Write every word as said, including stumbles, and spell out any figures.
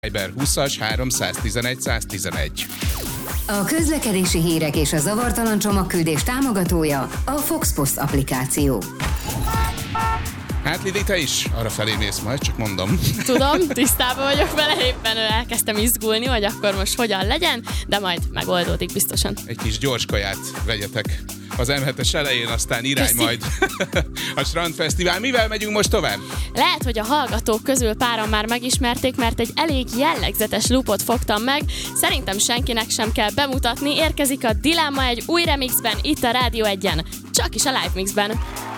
Viber húszas háromszáztizenegy száztizenegy. A közlekedési hírek és a zavartalan csomagküldés támogatója a Fox Post applikáció. Hát Lili, te is arra felé mész majd, csak mondom. Tudom, tisztában vagyok vele, éppen elkezdtem izgulni, hogy akkor most hogyan legyen, de majd megoldódik biztosan. Egy kis gyors kaját vegyetek az em hetes elején, aztán irány Köszi. Majd a Strandfesztivál. Mivel megyünk most tovább? Lehet, hogy a hallgatók közül páran már megismerték, mert egy elég jellegzetes loopot fogtam meg. Szerintem senkinek sem kell bemutatni, érkezik a Dilemma egy új remixben itt a Rádió egyen, csak is a Live Mixben.